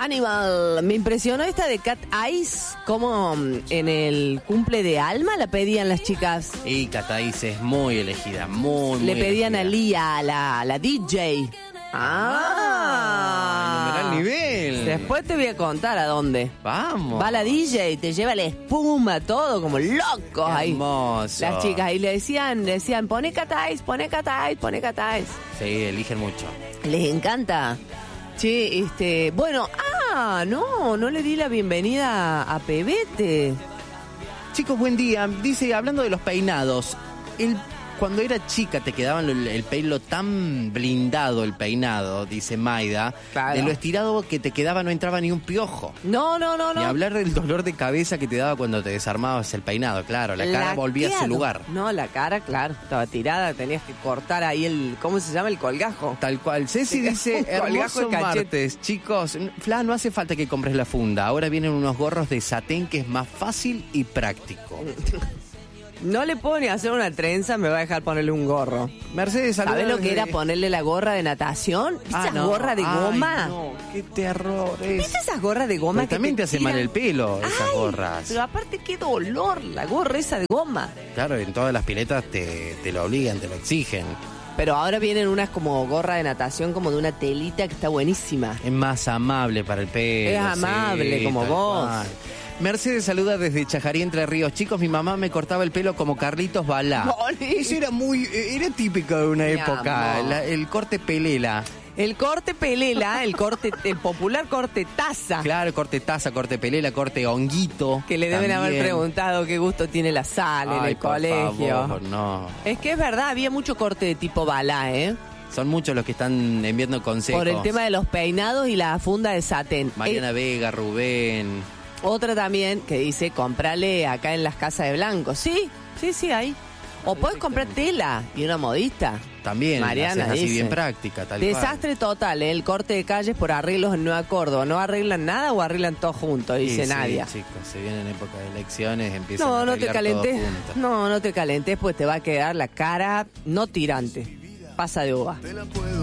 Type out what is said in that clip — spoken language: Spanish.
Animal, me impresionó esta de Cat Eyes, como en el cumple de Alma la pedían las chicas. Y Cat Eyes es muy elegida, muy Le pedían elegida. a Lía, a la DJ. Numeral nivel. Después te voy a contar a dónde. Vamos. Va la DJ, te lleva la espuma, todo como locos ahí. Hermoso. Las chicas ahí le decían, pone Cat Eyes, pone Cat Eyes, pone Cat Eyes. Sí, eligen mucho. Les encanta. Che, bueno, no le di la bienvenida a Pebete. Chicos, buen día. Dice, hablando de los peinados, cuando era chica te quedaban el pelo tan blindado, el peinado, dice Maida, Claro. de lo estirado que te quedaba no entraba ni un piojo. No. Ni hablar del dolor de cabeza que te daba cuando te desarmabas el peinado, claro, la cara volvía a su Laqueado. lugar. No, la cara, claro, estaba tirada, tenías que cortar ahí ¿cómo se llama? El colgajo. Tal cual. Ceci dice, Un colgajo hermoso de cachete. martes, chicos. Fla, no hace falta que compres la funda. Ahora vienen unos gorros de satén que es más fácil y práctico. No le puedo ni hacer una trenza, me va a dejar ponerle un gorro. Mercedes, saluda ¿Sabés lo que desde- era ponerle la gorra de natación? ¿Viste esas no. gorras de Ay, goma? no, qué terror es. ¿Viste esas gorras de goma Pero que también te hace mal tiran? el pelo, esas Ay, gorras. Pero aparte qué dolor, la gorra esa de goma. Claro, en todas las piletas te lo obligan, te lo exigen. Pero ahora vienen unas como gorra de natación, como de una telita que está buenísima. Es más amable para el pelo. Es amable, sí, como tal vos. cual. Mercedes saluda desde Chajarí, Entre Ríos. Chicos, mi mamá me cortaba el pelo como Carlitos Balá. Moni. Eso era típico de una Mi época, amor. el corte pelela. El corte pelela, el popular corte taza. Claro, corte taza, corte pelela, corte honguito. Que le deben haber también. preguntado qué gusto tiene la sal en Ay, el por colegio. favor, no. Es que es verdad, había mucho corte de tipo balá, ¿eh? Son muchos los que están enviando consejos. Por el tema de los peinados y la funda de satén. Mariana Vega, Rubén. Otra también que dice, comprale acá en las casas de blanco. Sí, ahí. O puedes comprar tela y una modista. También, Mariana haces así dice. bien práctica, tal cual. Desastre total, ¿eh? El corte de calles por arreglos en Nueva Córdoba. ¿No arreglan nada o arreglan todo juntos? Dice Sí, Nadia. chicos, se vienen época de elecciones, empiezan a No te arreglar calentes. todo junto. No te calentes, pues te va a quedar la cara no tirante. Pasa de uva. Te la puedo